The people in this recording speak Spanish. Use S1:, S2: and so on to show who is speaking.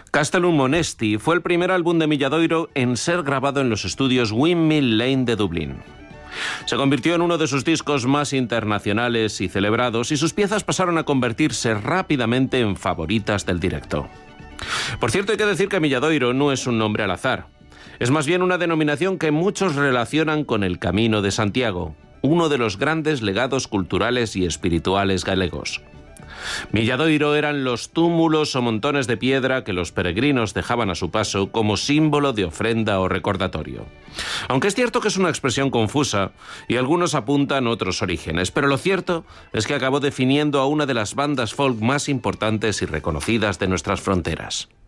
S1: Castellum Monesti fue el primer álbum de Milladoiro en ser grabado en los estudios Windmill Lane de Dublín. Se convirtió en uno de sus discos más internacionales y celebrados, y sus piezas pasaron a convertirse rápidamente en favoritas del directo. Por cierto, hay que decir que Milladoiro no es un nombre al azar. Es más bien una denominación que muchos relacionan con el Camino de Santiago, uno de los grandes legados culturales y espirituales galegos. Milladoiro eran los túmulos o montones de piedra que los peregrinos dejaban a su paso como símbolo de ofrenda o recordatorio. Aunque es cierto que es una expresión confusa y algunos apuntan otros orígenes, pero lo cierto es que acabó definiendo a una de las bandas folk más importantes y reconocidas de nuestras fronteras.